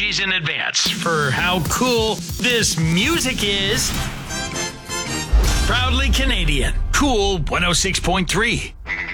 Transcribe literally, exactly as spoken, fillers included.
days in advance for how cool this music is. Proudly Canadian. Cool one oh six point three.